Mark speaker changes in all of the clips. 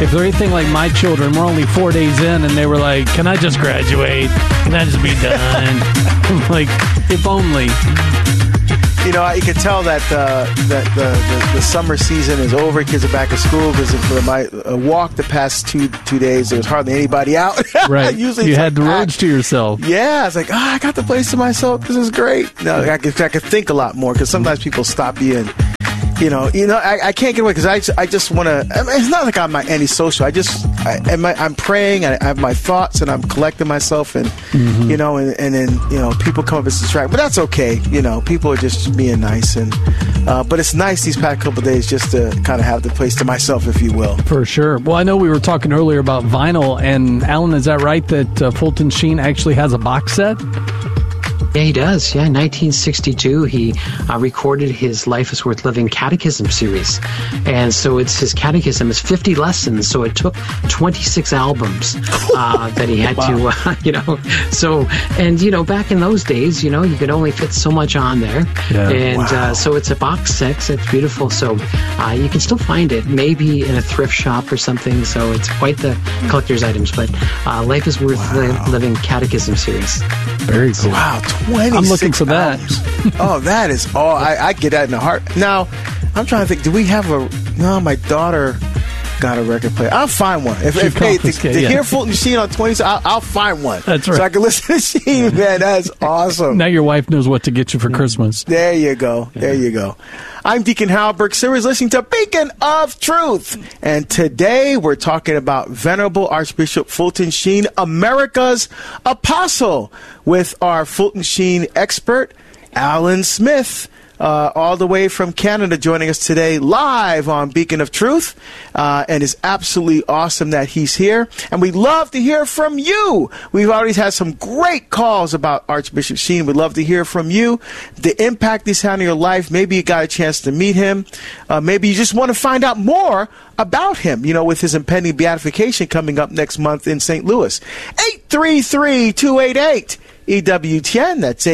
Speaker 1: if they're anything like my children, we're only 4 days in, and they were like, "Can I just graduate? Can I just be done?" I'm like, if only.
Speaker 2: You know, you can tell that the summer season is over. Kids are back at school. Because for my walk the past two days, there was hardly anybody out.
Speaker 1: Right.
Speaker 2: Usually
Speaker 1: you had the roads to yourself.
Speaker 2: Yeah, it's like, I got the place to myself. This is great. No, I could think a lot more because sometimes people stop you and. I can't get away because I just want to. It's not like I'm antisocial. I'm praying. I have my thoughts and I'm collecting myself, and and then people come up and distract. But that's okay. People are just being nice, and but it's nice these past couple of days just to kind of have the place to myself, if you will.
Speaker 1: For sure. Well, I know we were talking earlier about vinyl, and Alan, is that right that Fulton Sheen actually has a box set?
Speaker 3: Yeah, he does. Yeah, in 1962, he recorded his Life is Worth Living Catechism series. And so it's his catechism. It's 50 lessons. So it took 26 albums that he had to, So, and, back in those days, you could only fit so much on there. Yeah. And so it's a box set. So it's beautiful. So you can still find it, maybe in a thrift shop or something. So it's quite the collector's items. But Life is Worth Living Catechism series.
Speaker 1: Very cool.
Speaker 2: Wow, 26
Speaker 1: I'm looking for that.
Speaker 2: Oh, that is all. I get that in the heart. Now, I'm trying to think, do we have no, my daughter got a record player. I'll find one. If hear Fulton Sheen on 20, I'll find one.
Speaker 1: That's right.
Speaker 2: So I can listen to Sheen, man. That's awesome.
Speaker 1: Now your wife knows what to get you for Christmas.
Speaker 2: There you go. There you go. I'm Deacon Hal Burke Series, listening to Beacon of Truth. And today we're talking about Venerable Archbishop Fulton Sheen, America's Apostle, with our Fulton Sheen expert, Alan Smith. All the way from Canada, joining us today live on Beacon of Truth. And it's absolutely awesome that he's here. And we'd love to hear from you. We've already had some great calls about Archbishop Sheen. We'd love to hear from you, the impact he's had on your life. Maybe you got a chance to meet him. Maybe you just want to find out more about him, with his impending beatification coming up next month in St. Louis. 833-288. EWTN, that's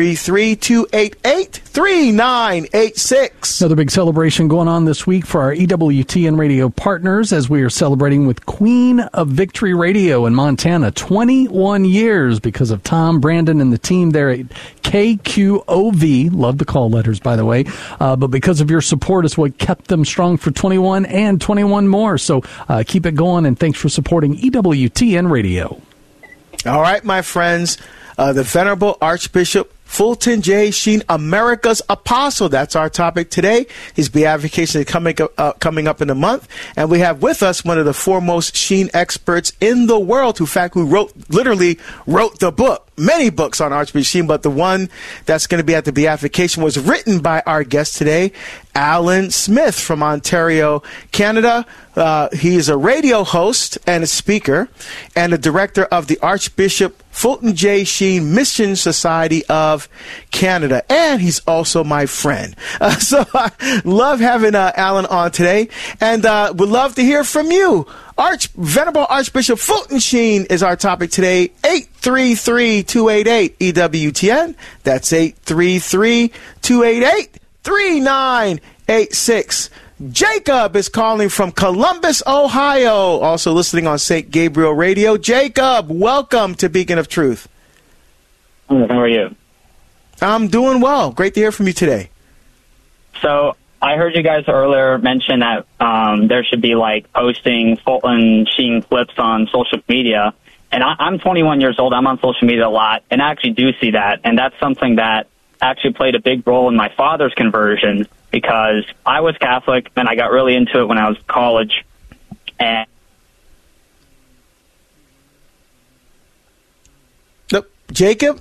Speaker 2: 833-288-3986.
Speaker 1: Another big celebration going on this week for our EWTN radio partners as we are celebrating with Queen of Victory Radio in Montana. 21 years because of Tom, Brandon, and the team there at KQOV. Love the call letters, by the way. But because of your support is what kept them strong for 21 and 21 more. So keep it going, and thanks for supporting EWTN Radio.
Speaker 2: All right, my friends. The Venerable Archbishop Fulton J. Sheen, America's Apostle. That's our topic today. His beatification is coming up in a month. And we have with us one of the foremost Sheen experts in the world, who, in fact, literally wrote the book. Many books on Archbishop Sheen, but the one that's going to be at the beatification was written by our guest today, Alan Smith from Ontario, Canada. He is a radio host and a speaker and a director of the Archbishop Fulton J. Sheen Mission Society of Canada. And he's also my friend. So I love having Alan on today, and would love to hear from you. Venerable Archbishop Fulton Sheen is our topic today. 833-288-EWTN. That's 833-288-3986. Jacob is calling from Columbus, Ohio, also listening on St. Gabriel Radio. Jacob, welcome to Beacon of Truth.
Speaker 4: How are you?
Speaker 2: I'm doing well. Great to hear from you today.
Speaker 4: So I heard you guys earlier mention that there should be posting Fulton Sheen clips on social media. And I'm 21 years old. I'm on social media a lot, and I actually do see that. And that's something that actually played a big role in my father's conversion, because I was Catholic and I got really into it when I was in college. And
Speaker 2: nope. Jacob?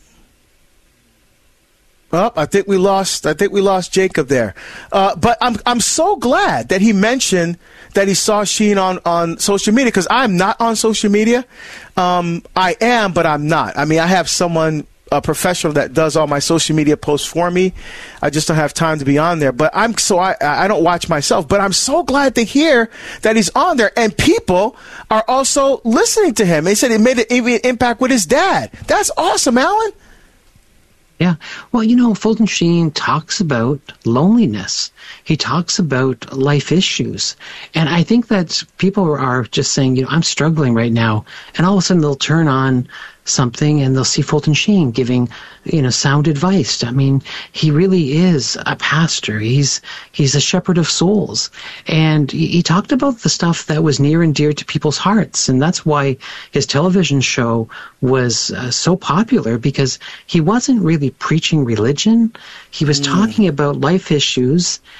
Speaker 2: Oh, I think we lost Jacob there. But I'm so glad that he mentioned that he saw Sheen on social media, because I'm not on social media. I am, but I'm not. I mean, I have someone, a professional, that does all my social media posts for me. I just don't have time to be on there. But I don't watch myself. But I'm so glad to hear that he's on there, and people are also listening to him. They said it made an impact with his dad. That's awesome, Alan.
Speaker 3: Yeah. Well, Fulton Sheen talks about loneliness. He talks about life issues. And I think that people are just saying, I'm struggling right now. And all of a sudden they'll turn on something and they'll see Fulton Sheen giving, sound advice. I mean, he really is a pastor. He's a shepherd of souls. And he talked about the stuff that was near and dear to people's hearts. And that's why his television show was so popular, because he wasn't really preaching religion. He was talking about life issues